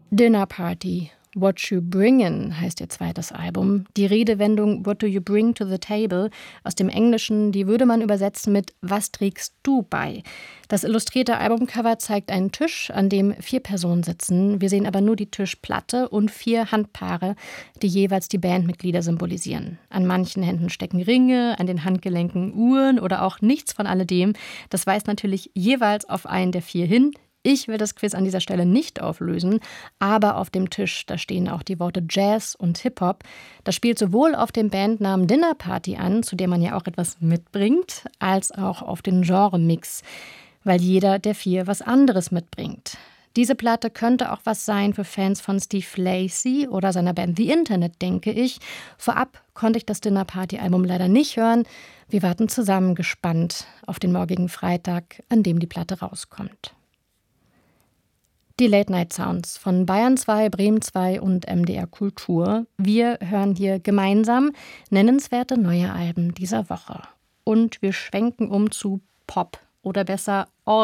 Dinner Party, What You Bringin' heißt ihr zweites Album. Die Redewendung What do you bring to the table aus dem Englischen, die würde man übersetzen mit Was trägst du bei? Das illustrierte Albumcover zeigt einen Tisch, an dem 4 Personen sitzen. Wir sehen aber nur die Tischplatte und 4 Handpaare, die jeweils die Bandmitglieder symbolisieren. An manchen Händen stecken Ringe, an den Handgelenken Uhren oder auch nichts von alledem. Das weist natürlich jeweils auf einen der 4 hin. Ich will das Quiz an dieser Stelle nicht auflösen, aber auf dem Tisch, da stehen auch die Worte Jazz und Hip-Hop. Das spielt sowohl auf den Bandnamen Dinner Party an, zu dem man ja auch etwas mitbringt, als auch auf den Genre-Mix, weil jeder der 4 was anderes mitbringt. Diese Platte könnte auch was sein für Fans von Steve Lacy oder seiner Band The Internet, denke ich. Vorab konnte ich das Dinner Party-Album leider nicht hören. Wir warten zusammen gespannt auf den morgigen Freitag, an dem die Platte rauskommt. Die Late-Night-Sounds von Bayern 2, Bremen 2 und MDR Kultur. Wir hören hier gemeinsam nennenswerte neue Alben dieser Woche. Und wir schwenken um zu Pop oder besser